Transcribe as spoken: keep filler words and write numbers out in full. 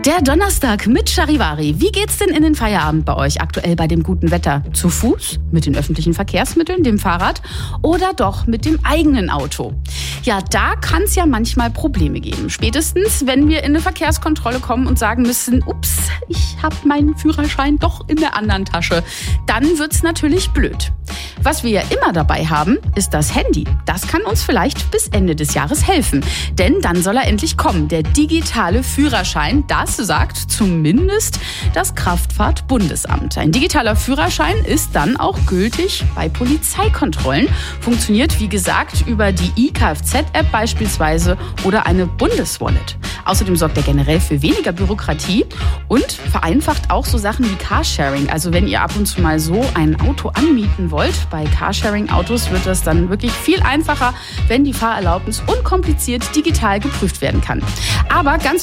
Der Donnerstag mit Charivari. Wie geht's denn in den Feierabend bei euch aktuell bei dem guten Wetter? Zu Fuß, mit den öffentlichen Verkehrsmitteln, dem Fahrrad oder doch mit dem eigenen Auto? Ja, da kann es ja manchmal Probleme geben. Spätestens, wenn wir in eine Verkehrskontrolle kommen und sagen müssen, ups, ich habe meinen Führerschein doch in der anderen Tasche. Dann wird's natürlich blöd. Was wir ja immer dabei haben, ist das Handy. Das kann uns vielleicht bis Ende des Jahres helfen. Denn dann soll er endlich kommen, der digitale Führerschein. Das sagt zumindest das Kraftfahrtbundesamt. Ein digitaler Führerschein ist dann auch gültig bei Polizeikontrollen. Funktioniert, wie gesagt, über die i K F Z-App beispielsweise oder eine Bundeswallet. Außerdem sorgt er generell für weniger Bürokratie und vereinfacht auch so Sachen wie Carsharing. Also wenn ihr ab und zu mal so ein Auto anmieten wollt, bei Carsharing-Autos wird das dann wirklich viel einfacher, wenn die Fahrerlaubnis unkompliziert digital geprüft werden kann. Aber ganz